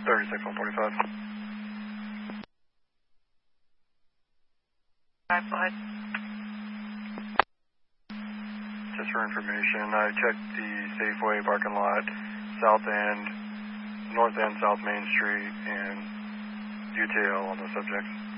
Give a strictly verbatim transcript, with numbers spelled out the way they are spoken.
thirty-six one forty-five. Five flight. Just for information, I checked the Safeway parking lot, south end, north end, South Main Street, and U T L on the subject.